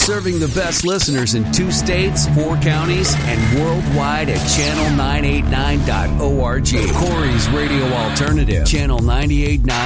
Serving the best listeners in 2 states, 4 counties, and worldwide at channel989.org. Corey's Radio Alternative, channel 989.